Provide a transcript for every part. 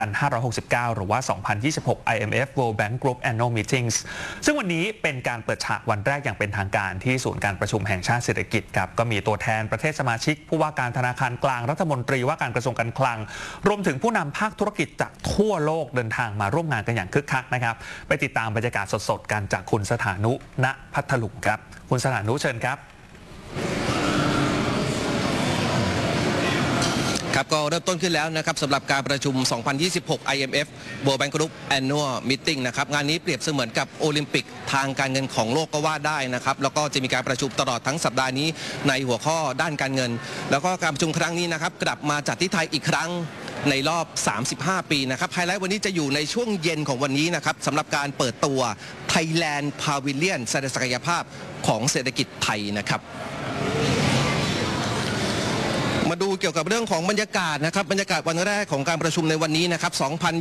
2569 หรือว่า 2026 IMF World Bank Group Annual Meetings ซึ่งวันนี้เป็นการเปิดฉากวันแรกอย่างเป็นทางการที่ศูนย์การประชุมแห่งชาติเศรษฐกิจครับก็มีตัวแทนประเทศสมาชิกผู้ว่าการธนาคารกลางรัฐมนตรีว่าการกระทรวงการคลังรวมถึงผู้นำภาคธุรกิจจากทั่วโลกเดินทางมาร่วมงานกันอย่างคึกคักนะครับไปติดตามบรรยากาศสดๆกันจากคุณสถานุ ณ พัทลุงครับคุณสถานุเชิญครับครับก็เริ่มต้นขึ้นแล้วนะครับสำหรับการประชุม 2026 IMF World Bank Group Annual Meeting นะครับงานนี้เปรียบเสมือนกับโอลิมปิกทางการเงินของโลกก็ว่าได้นะครับแล้วก็จะมีการประชุมตลอดทั้งสัปดาห์นี้ในหัวข้อด้านการเงินแล้วก็การประชุมครั้งนี้นะครับกลับมาจัดที่ไทยอีกครั้งในรอบ 35 ปีนะครับไฮไลท์วันนี้จะอยู่ในช่วงเย็นของวันนี้นะครับสำหรับการเปิดตัว Thailand Pavilion แสดงศักยภาพของเศรษฐกิจไทยนะครับมาดูเกี่ยวกับเรื่องของบรรยากาศนะครับบรรยากาศวันแรกของการประชุมในวันนี้นะครับ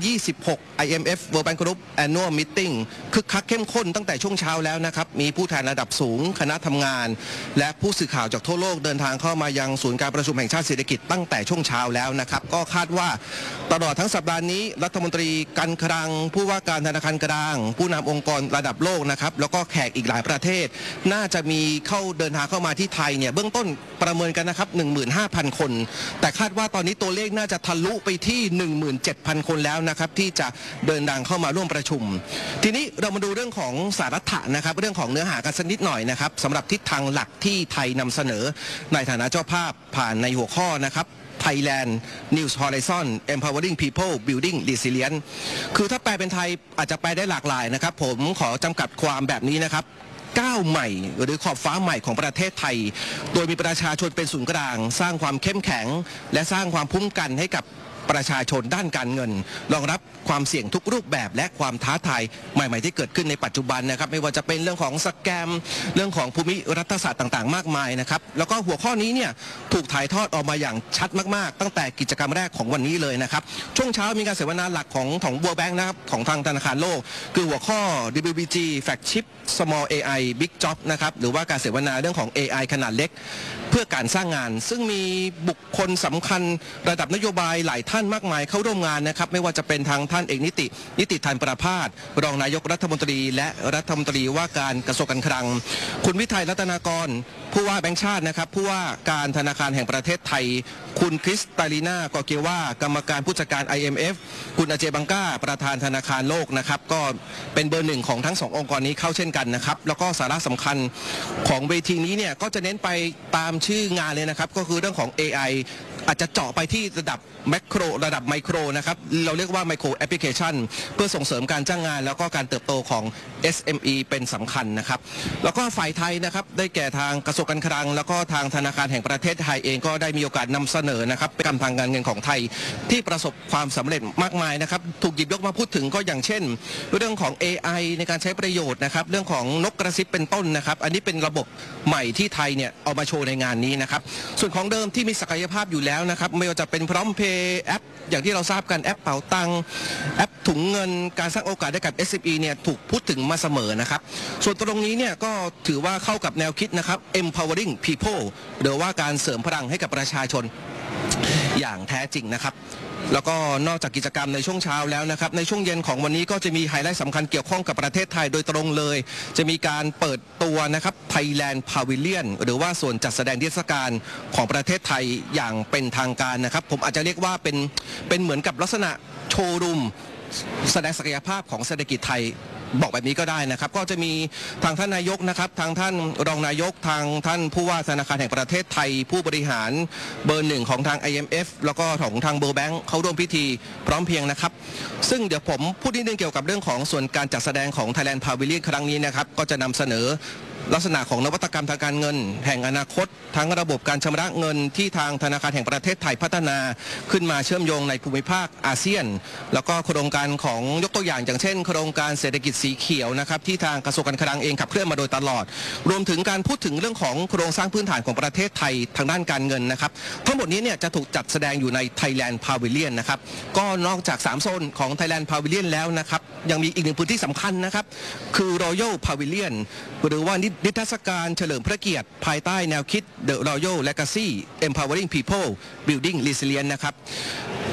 2026 IMF World Bank Group Annual Meeting คึกคักเข้มข้นตั้งแต่ช่วงเช้าแล้วนะครับมีผู้แทนระดับสูงคณะทำงานและผู้สื่อข่าวจากทั่วโลกเดินทางเข้ามายังศูนย์การประชุมแห่งชาติเศรษฐกิจตั้งแต่ช่วงเช้าแล้วนะครับก็คาดว่าตลอดทั้งสัปดาห์นี้รัฐมนตรีการคลังผู้ว่าการธนาคารกลางผู้นำองค์กรระดับโลกนะครับแล้วก็แขกอีกหลายประเทศน่าจะมีเดินทางเข้ามาที่ไทยเนี่ยเบื้องต้นประเมินกันนะครับ 15,000 คนแต่คาดว่าตอนนี้ตัวเลขน่าจะทะลุไปที่ 17,000 คนแล้วนะครับที่จะเดินทางเข้ามาร่วมประชุมทีนี้เรามาดูเรื่องของสาระนะครับเรื่องของเนื้อหากันสักนิดหน่อยนะครับสำหรับทิศทางหลักที่ไทยนำเสนอในฐานะเจ้าภาพผ่านในหัวข้อนะครับ Thailand News Horizon Empowering People Building Resilience คือถ้าแปลเป็นไทยอาจจะแปลได้หลากหลายนะครับผมขอจำกัดความแบบนี้นะครับก้าวใหม่หรือขอบฟ้าใหม่ของประเทศไทยโดยมีประชาชนเป็นศูนย์กลางสร้างความเข้มแข็งและสร้างความคุ้มกันให้กับประชาชนด้านการเงินรองรับความเสี่ยงทุกรูปแบบและความท้าทายใหม่ๆที่เกิดขึ้นในปัจจุบันนะครับไม่ว่าจะเป็นเรื่องของสแกมเรื่องของภูมิรัฐศาสตร์ต่างๆมากมายนะครับแล้วก็หัวข้อนี้เนี่ยถูกถ่ายทอดออกมาอย่างชัดมากๆตั้งแต่กิจกรรมแรกของวันนี้เลยนะครับช่วงเช้ามีการเสวนาหลักของ World Bank นะครับของทางธนาคารโลกคือหัวข้อ WBG Flagship Small AI Big Job นะครับหรือว่าการเสวนาเรื่องของ AI ขนาดเล็กเพื่อการสร้างงานซึ่งมีบุคคลสำคัญระดับนโยบายหลายท่านมากมายเข้าร่วมงานนะครับไม่ว่าจะเป็นทางท่านเอกนิติธันประภาสรองนายกรัฐมนตรีและรัฐมนตรีว่าการกระทรวงการคลังคุณวิทัยรัตนากรผู้ว่าแบงก์ชาตินะครับผู้ว่าการธนาคารแห่งประเทศไทยคุณคริสตาลีนากอเกวากรรมการผู้จัดการ IMF คุณอเจบังก้าประธานธนาคารโลกนะครับก็เป็นเบอร์หนึ่งของทั้งสององค์กรนี้เข้าเช่นกันนะครับแล้วก็สาระสำคัญของเวทีนี้เนี่ยก็จะเน้นไปตามชื่องานเลยนะครับก็คือเรื่องของ AI อาจจะเจาะไปที่ระดับแมคโครระดับไมโครนะครับเราเรียกว่าไมโครแอปพลิเคชันเพื่อส่งเสริมการจ้างงานแล้วก็การเติบโตของ SME เป็นสำคัญนะครับแล้วก็ฝ่ายไทยนะครับได้แก่ทางกระทรวงการคลังแล้วก็ทางธนาคารแห่งประเทศไทยเองก็ได้มีโอกาสนำเสนอนะครับเป็นการทางการเงินของไทยที่ประสบความสำเร็จมากมายนะครับถูกหยิบยกมาพูดถึงก็อย่างเช่นเรื่องของ AI ในการใช้ประโยชน์นะครับเรื่องของนกกระซิบเป็นต้นนะครับอันนี้เป็นระบบใหม่ที่ไทยเนี่ยเอามาโชว์ในงานนี้นะครับส่วนของเดิมที่มีศักยภาพอยู่แล้วนะครับไม่ว่าจะเป็นพร้อมเพย์แอปอย่างที่เราทราบกันแอปเป๋าตังแอปถุงเงินการสร้างโอกาสให้กับ SME เนี่ยถูกพูดถึงมาเสมอนะครับส่วนตรงนี้เนี่ยก็ถือว่าเข้ากับแนวคิดนะครับ empowering people หรือว่าการเสริมพลังให้กับประชาชนอย่างแท้จริงนะครับแล้วก็นอกจากกิจกรรมในช่วงเช้าแล้วนะครับในช่วงเย็นของวันนี้ก็จะมีไฮไลท์สำคัญเกี่ยวข้องกับประเทศไทยโดยตรงเลยจะมีการเปิดตัวนะครับ Thailand Pavilion หรือว่าส่วนจัดแสดงนิทรรศการของประเทศไทยอย่างเป็นทางการนะครับผมอาจจะเรียกว่าเป็นเหมือนกับลักษณะโชว์รูมแสดงศักยภาพของเศรษฐกิจไทยบอกแบบนี้ก็ได้นะครับก็จะมีทางท่านนายกนะครับทางท่านรองนายกทางท่านผู้ว่าธนาคารแห่งประเทศไทยผู้บริหารเบอร์หนึ่งของทาง IMF แล้วก็ของทางWorld Bankเข้าร่วมพิธีพร้อมเพรียงนะครับซึ่งเดี๋ยวผมพูดนิดนึงเกี่ยวกับเรื่องของส่วนการจัดแสดงของ Thailand Pavilion ครั้งนี้นะครับก็จะนำเสนอลักษณะของนวัตกรรมทางการเงินแห่งอนาคตทั้งระบบการชำระเงินที่ทางธนาคารแห่งประเทศไทยพัฒนาขึ้นมาเชื่อมโยงในภูมิภาคอาเซียนแล้วก็โครงการของยกตัวอย่างอย่างเช่นโครงการเศรษฐกิจสีเขียวนะครับที่ทางกระทรวงการคลังเองขับเคลื่อนมาโดยตลอดรวมถึงการพูดถึงเรื่องของโครงสร้างพื้นฐานของประเทศไทยทางด้านการเงินนะครับทั้งหมดนี้เนี่ยจะถูกจัดแสดงอยู่ใน Thailand Pavilion นะครับก็นอกจาก3โซนของ Thailand Pavilion แล้วนะครับยังมีอีกหนึ่งพื้นที่สำคัญนะครับคือ Royal Pavilion หรือว่านิทรรศการเฉลิมพระเกียรติภายใต้แนวคิด The Royal Legacy Empowering People Building Resilience นะครับ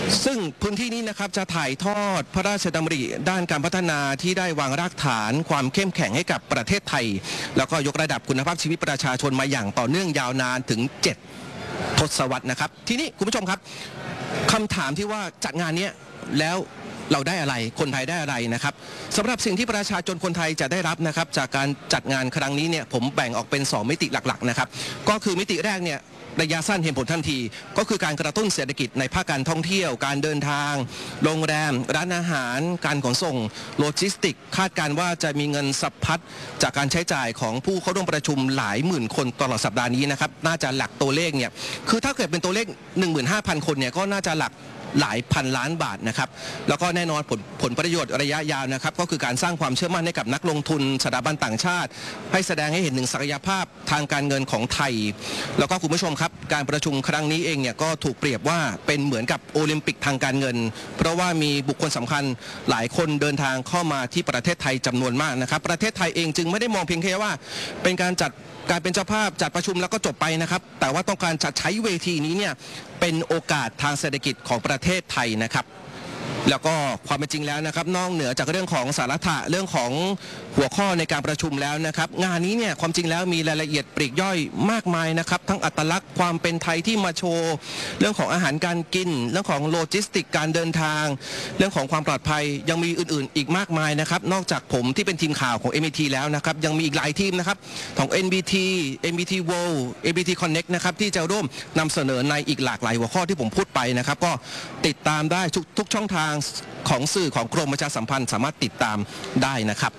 ซึ่งพื้นที่นี้นะครับจะถ่ายทอดพระราชดำริด้านการพัฒนาที่ได้วางรากฐานความเข้มแข็งให้กับประเทศไทยแล้วก็ยกระดับคุณภาพชีวิตประชาชนมาอย่างต่อเนื่องยาวนานถึง7 ทศวรรษนะครับทีนี้คุณผู้ชมครับคำถามที่ว่าจัดงานนี้แล้วเราได้อะไรคนไทยได้อะไรนะครับสำหรับสิ่งที่ประชาชนคนไทยจะได้รับนะครับจากการจัดงานครั้งนี้เนี่ยผมแบ่งออกเป็น2มิติหลักๆนะครับก็คือมิติแรกเนี่ยระยะสั้นเห็นผลทันทีก็คือการกระตุ้นเศรษฐกิจในภาคการท่องเที่ยวการเดินทางโรงแรมร้านอาหารการขนส่งโลจิสติกคาดการว่าจะมีเงินสะพัดจากการใช้จ่ายของผู้เข้าร่วมประชุมหลายหมื่นคนตลอดสัปดาห์นี้นะครับน่าจะหลักตัวเลขเนี่ยคือถ้าเกิดเป็นตัวเลข 15,000 คนเนี่ยก็น่าจะหลักหลายพันล้านบาทนะครับแล้วก็แน่นอนผลประโยชน์ระยะยาวนะครับก็คือการสร้างความเชื่อมั่นให้กับนักลงทุนสถาบันต่างชาติให้แสดงให้เห็นถึงศักยภาพทางการเงินของไทยแล้วก็คุณผู้ชมครับการประชุมครั้งนี้เองเนี่ยก็ถูกเปรียบว่าเป็นเหมือนกับโอลิมปิกทางการเงินเพราะว่ามีบุคคลสำคัญหลายคนเดินทางเข้ามาที่ประเทศไทยจำนวนมากนะครับประเทศไทยเองจึงไม่ได้มองเพียงแค่ว่าเป็นการเป็นเจ้าภาพจัดประชุมแล้วก็จบไปนะครับแต่ว่าต้องการจะใช้เวทีนี้เนี่ยเป็นโอกาสทางเศรษฐกิจของประเทศไทยนะครับแล้วก็ความเป็นจริงแล้วนะครับนอกเหนือจากเรื่องของสาระเรื่องของหัวข้อในการประชุมแล้วนะครับงานนี้เนี่ยความจริงแล้วมีรายละเอียดปลีกย่อยมากมายนะครับทั้งอัตลักษณ์ความเป็นไทยที่มาโชว์เรื่องของอาหารการกินเรื่องของโลจิสติกการเดินทางเรื่องของความปลอดภัยยังมีอื่นๆอีกมากมายนะครับนอกจากผมที่เป็นทีมข่าวของ MBT แล้วนะครับยังมีอีกหลายทีมนะครับของ MBT World MBT Connect นะครับที่จะร่วมนำเสนอในอีกหลากหลายหัวข้อที่ผมพูดไปนะครับก็ติดตามได้ทุกช่องทางของสื่อของกรมประชาสัมพันธ์สามารถติดตามได้นะครับ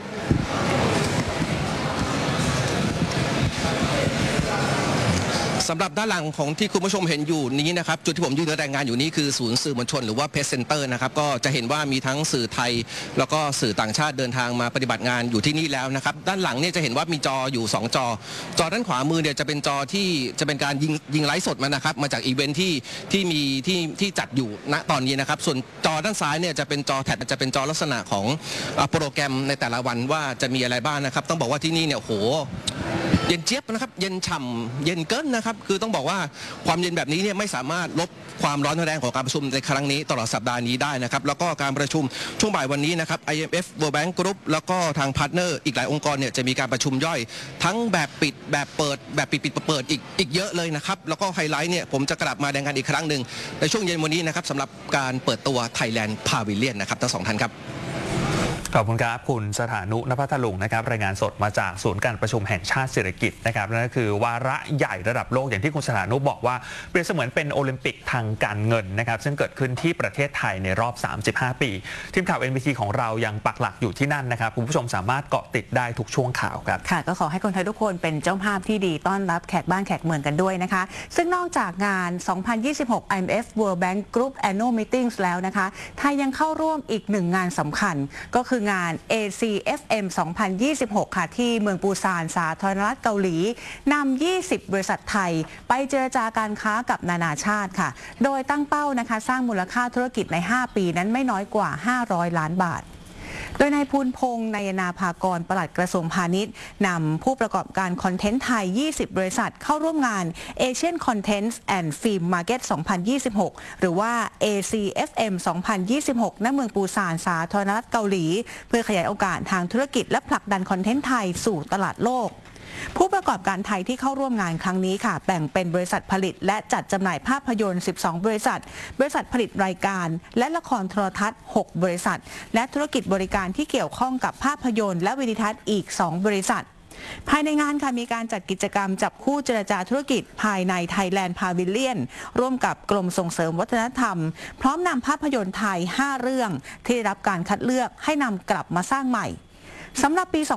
สำหรับด้านหลังของที่คุณผู้ชมเห็นอยู่นี้นะครับจุดที่ผมยืนรายงานอยู่นี้คือศูนย์สื่อมวลชนหรือว่าเพจเซ็นเตอร์นะครับก็จะเห็นว่ามีทั้งสื่อไทยแล้วก็สื่อต่างชาติเดินทางมาปฏิบัติงานอยู่ที่นี่แล้วนะครับด้านหลังเนี่ยจะเห็นว่ามีจออยู่2จอด้านขวามือเนี่ยจะเป็นจอที่จะเป็นการยิงไลฟ์สดมานะครับมาจากอีเวนท์ที่จัดอยู่ณตอนนี้นะครับส่วนจอด้านซ้ายเนี่ยจะเป็นจอแท็บจะเป็นจอลักษณะของโปรแกรมในแต่ละวันว่าจะมีอะไรบ้างนะครับต้องบอกว่าที่นี่เนี่ยโหเย็นเจี๊ยบนะครับเย็นฉ่ำเย็นเกินนะครับคือต้องบอกว่าความเย็นแบบนี้เนี่ยไม่สามารถลบความร้อนแรงของการประชุมในครั้งนี้ตลอดสัปดาห์นี้ได้นะครับแล้วก็การประชุมช่วงบ่ายวันนี้นะครับ IMF World Bank Group แล้วก็ทางพาร์ทเนอร์อีกหลายองค์กรเนี่ยจะมีการประชุมย่อยทั้งแบบปิดแบบเปิดแบบปิดเปิดอีกเยอะเลยนะครับแล้วก็ไฮไลท์เนี่ยผมจะกลับมาแดงกันอีกครั้งหนึ่งในช่วงเย็นวันนี้นะครับสำหรับการเปิดตัว Thailand Pavilion นะครับทั้ง2ท่านครับขอบคุณครับคุณสถานุ ณ พัทลุงนะครับรายงานสดมาจากศูนย์การประชุมแห่งชาติเศรษฐกิจนะครับนั่นก็คือวาระใหญ่ระดับโลกอย่างที่คุณสถานุบอกว่าเปรียบเสมือนเป็นโอลิมปิกทางการเงินนะครับซึ่งเกิดขึ้นที่ประเทศไทยในรอบ35 ปีทีมข่าว NBT ของเรายังปักหลักอยู่ที่นั่นนะครับคุณผู้ชมสามารถเกาะติดได้ทุกช่วงข่าวครับค่ะก็ขอให้คนไทยทุกคนเป็นเจ้าภาพที่ดีต้อนรับแขกบ้านแขกเมืองกันด้วยนะคะซึ่งนอกจากงาน 2026 IMF World Bank Group Annual Meetings แล้วนะคะไทยยังเข้าร่วมอีกหนึ่งงานสำคัญก็คืองาน ACFM 2026 ค่ะที่เมืองปูซานสาธารณรัฐเกาหลีนำ 20 บริษัทไทยไปเจรจาการค้ากับนานาชาติค่ะโดยตั้งเป้านะคะสร้างมูลค่าธุรกิจใน 5 ปีนั้นไม่น้อยกว่า 500 ล้านบาทโดยนายภูลพงษ์นายนาภากรปลัดกระทรวงพาณิชย์นำผู้ประกอบการคอนเทนต์ไทย 20 บริษัทเข้าร่วมงาน Asian Contents and Film Market 2026 หรือว่า ACFM 2026 ณ เมืองปูซานสาธารณรัฐเกาหลีเพื่อขยายโอกาสทางธุรกิจและผลักดันคอนเทนต์ไทยสู่ตลาดโลกผู้ประกอบการไทยที่เข้าร่วมงานครั้งนี้ค่ะแบ่งเป็นบริษัทผลิตและจัดจำหน่ายภาพยนตร์ 12 บริษัทผลิตรายการและละครโทรทัศน์ 6 บริษัทและธุรกิจบริการที่เกี่ยวข้องกับภาพยนตร์และวิดีทัศน์อีก 2 บริษัทภายในงานค่ะมีการจัดกิจกรรมจับคู่เจรจาธุรกิจภายใน Thailand Pavilion ร่วมกับกรมส่งเสริมวัฒนธรรมพร้อมนำภาพยนตร์ไทย 5 เรื่องที่ได้รับการคัดเลือกให้นำกลับมาสร้างใหม่สำหรับปี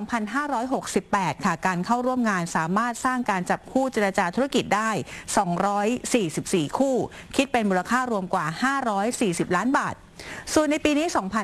2568 ค่ะการเข้าร่วมงานสามารถสร้างการจับคู่เจรจาธุรกิจได้ 244 คู่คิดเป็นมูลค่ารวมกว่า 540 ล้านบาทส่วนในปีนี้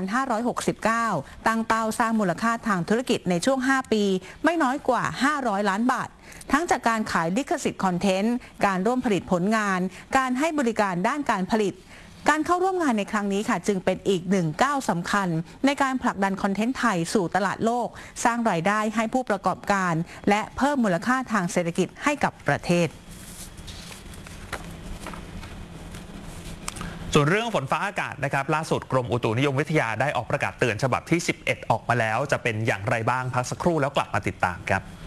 2569 ตั้งเป้าสร้างมูลค่าทางธุรกิจในช่วง 5 ปีไม่น้อยกว่า 500 ล้านบาททั้งจากการขายลิขสิทธิ์คอนเทนต์การร่วมผลิตผลงานการให้บริการด้านการผลิตการเข้าร่วมงานในครั้งนี้ค่ะจึงเป็นอีกหนึ่งก้าวสำคัญในการผลักดันคอนเทนต์ไทยสู่ตลาดโลกสร้างรายได้ให้ผู้ประกอบการและเพิ่มมูลค่าทางเศรษฐกิจให้กับประเทศส่วนเรื่องฝนฟ้าอากาศนะครับล่าสุดกรมอุตุนิยมวิทยาได้ออกประกาศเตือนฉบับที่ 11 ออกมาแล้วจะเป็นอย่างไรบ้างพักสักครู่แล้วกลับมาติดตามครับ